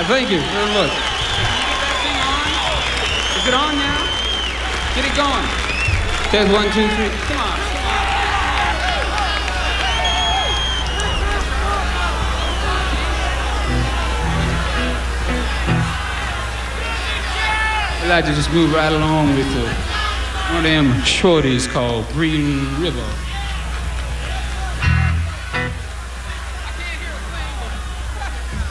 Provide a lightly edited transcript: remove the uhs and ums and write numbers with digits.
Thank you very much. Is it on now? Get it going. Test 1, 2, 3. Come on. I'd like to just move right along with one of them shorties called Green River.